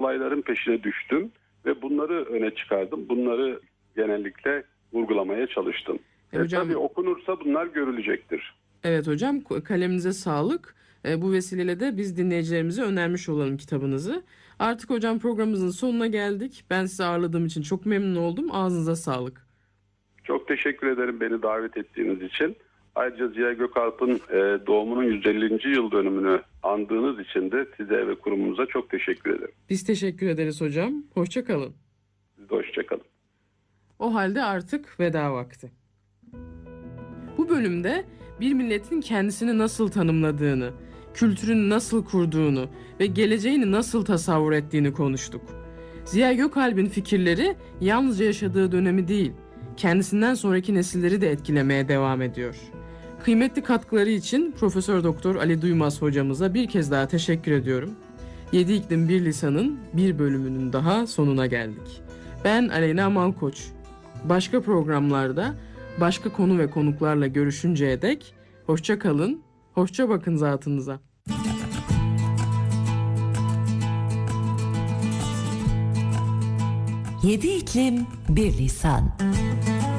olayların peşine düştüm ve bunları öne çıkardım. Bunları genellikle vurgulamaya çalıştım. Hocam, Tabii okunursa bunlar görülecektir. evet hocam, kaleminize sağlık. Bu vesileyle de biz dinleyicilerimize önermiş olalım kitabınızı. Artık hocam programımızın sonuna geldik. Ben sizi ağırladığım için çok memnun oldum. Ağzınıza sağlık. Çok teşekkür ederim beni davet ettiğiniz için. Ayrıca Ziya Gökalp'ın doğumunun 150. yıl dönümünü andığınız için de size ve kurumunuza çok teşekkür ederim. Biz teşekkür ederiz hocam. Hoşça kalın. Siz de hoşça kalın. O halde artık veda vakti. Bu bölümde bir milletin kendisini nasıl tanımladığını, kültürünü nasıl kurduğunu ve geleceğini nasıl tasavvur ettiğini konuştuk. Ziya Gökalp'in fikirleri yalnızca yaşadığı dönemi değil, kendisinden sonraki nesilleri de etkilemeye devam ediyor. Kıymetli katkıları için Profesör Doktor Ali Duymaz hocamıza bir kez daha teşekkür ediyorum. 7 İklim Bir Lisan'ın bir bölümünün daha sonuna geldik. Ben Aleyna Malkoç. Başka programlarda başka konu ve konuklarla görüşünceye dek hoşça kalın, hoşça bakın zatınıza. Yedi iklim bir lisan.